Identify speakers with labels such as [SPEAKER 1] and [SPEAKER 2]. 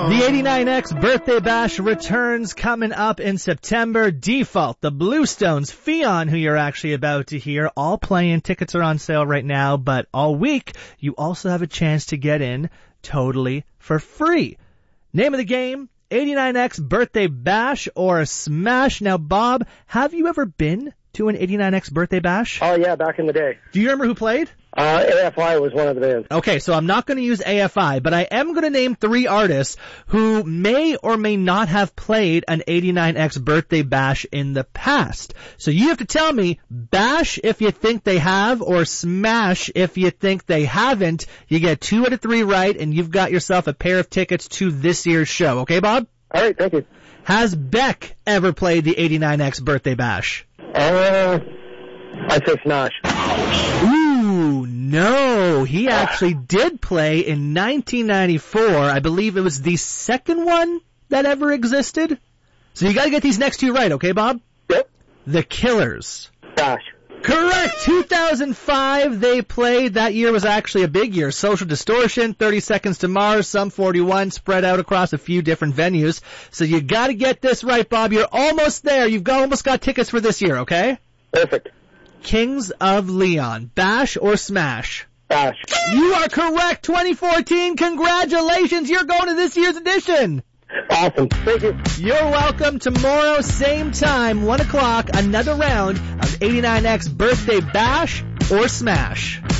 [SPEAKER 1] The 89X Birthday Bash returns coming up in September. Default, the Bluestones, Fionn, who you're actually about to hear, all playing. Tickets are on sale right now, but all week you also have a chance to get in totally for free. Name of the game, 89X Birthday Bash or Smash. Now, Bob, have you ever been to an 89X Birthday Bash?
[SPEAKER 2] Oh, yeah, back in the day.
[SPEAKER 1] Do you remember who played?
[SPEAKER 2] AFI was one of the bands.
[SPEAKER 1] Okay, so I'm not going to use AFI, but I am going to name 3 artists who may or may not have played an 89X Birthday Bash in the past. So you have to tell me bash if you think they have or smash if you think they haven't. You get 2 out of 3 right, and you've got yourself a pair of tickets to this year's show. Okay, Bob?
[SPEAKER 2] All right, thank you.
[SPEAKER 1] Has Beck ever played the 89X Birthday Bash?
[SPEAKER 2] I'd say Smash.
[SPEAKER 1] Ooh, no. He actually did play in 1994. I believe it was the second one that ever existed. So you got to get these next 2 right, okay, Bob?
[SPEAKER 2] Yep.
[SPEAKER 1] The Killers.
[SPEAKER 2] Smash.
[SPEAKER 1] Correct. 2005 they played. That year was actually a big year. Social Distortion, 30 Seconds to Mars, Sum 41, spread out across a few different venues. So you got to get this right, Bob. You're almost there. You've almost got tickets for this year, okay?
[SPEAKER 2] Perfect.
[SPEAKER 1] Kings of Leon. Bash or smash?
[SPEAKER 2] Bash.
[SPEAKER 1] You are correct. 2014. Congratulations. You're going to this year's edition.
[SPEAKER 2] Awesome. Thank you.
[SPEAKER 1] You're welcome. Tomorrow, same time, 1 o'clock, another round of 89X Birthday Bash or Smash.